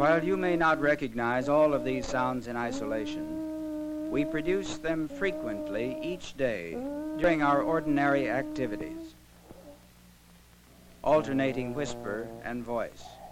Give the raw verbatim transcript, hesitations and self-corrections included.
While you may not recognize all of these sounds in isolation, we produce them frequently each day during our ordinary activities, alternating whisper and voice.